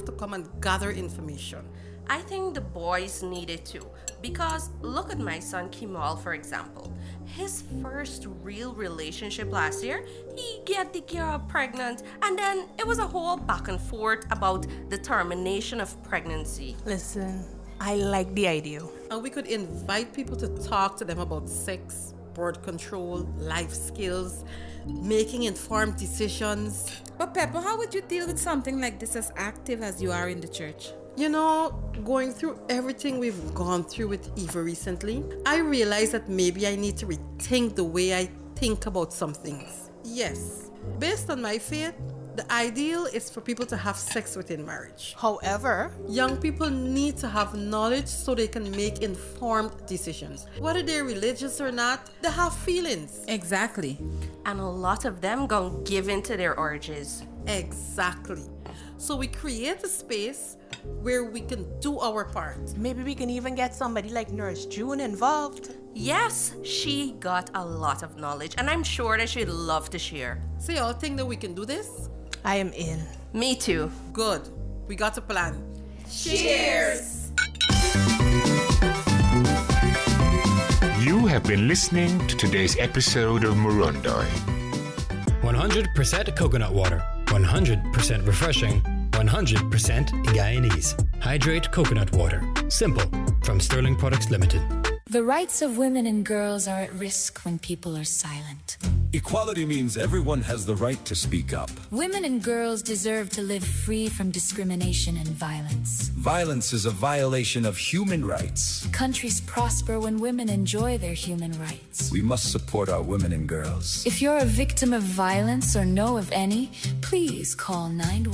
to come and gather information. I think the boys needed to, because look at my son Kimal, for example. His first real relationship last year, he get the girl pregnant, and then it was a whole back and forth about the termination of pregnancy. Listen, I like the idea. And we could invite people to talk to them about sex, birth control, life skills, making informed decisions. But Pepper, how would you deal with something like this as active as you are in the church? You know, going through everything we've gone through with Eva recently, I realized that maybe I need to rethink the way I think about some things. Yes, based on my faith, the ideal is for people to have sex within marriage. However, Young people need to have knowledge so they can make informed decisions. Whether they're religious or not, they have feelings. Exactly. And a lot of them gon' give in to their urges. Exactly. So we create a space where we can do our part. maybe we can even get somebody like Nurse June involved. Yes, she got a lot of knowledge, and I'm sure that she'd love to share. So y'all think that we can do this? I am in. Me too. Good. We got a plan. Cheers! You have been listening to today's episode of Murundoi. 100% coconut water, 100% refreshing, 100% Guyanese. Hydrate coconut water. Simple. From Sterling Products Limited. The rights of women and girls are at risk when people are silent. Equality means everyone has the right to speak up. Women and girls deserve to live free from discrimination and violence. Violence is a violation of human rights. Countries prosper when women enjoy their human rights. We must support our women and girls. If you're a victim of violence or know of any, please call 911.